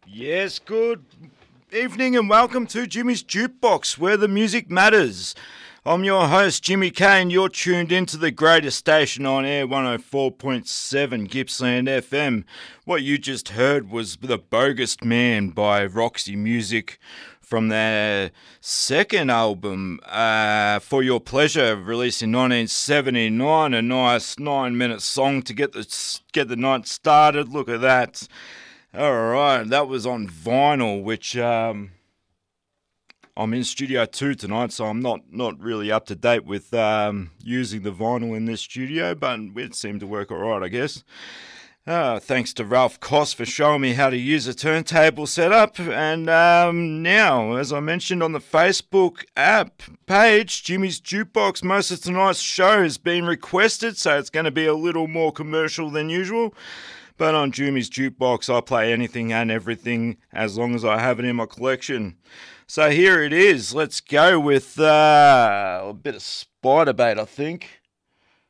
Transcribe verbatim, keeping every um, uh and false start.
Yes, good evening and welcome to Jimmy's Jukebox, where the music matters. I'm your host, Jimmy Kane. You're tuned into the greatest station on air, one oh four point seven Gippsland F M. What you just heard was The Bogus Man by Roxy Music from their second album, uh, For Your Pleasure, released in nineteen seventy-nine. A nice nine-minute song to get the, get the night started. Look at that. All right, that was on vinyl, which um, I'm in Studio two tonight, so I'm not, not really up to date with um, using the vinyl in this studio, but it seemed to work all right, I guess. Uh, thanks to Ralph Koss for showing me how to use a turntable setup. And um, now, as I mentioned on the Facebook app page, Jimmy's Jukebox, most of tonight's show has been requested, so it's going to be a little more commercial than usual. But on Jimmy's Jukebox, I play anything and everything as long as I have it in my collection. So here it is. Let's go with uh, a bit of Spiderbait, I think.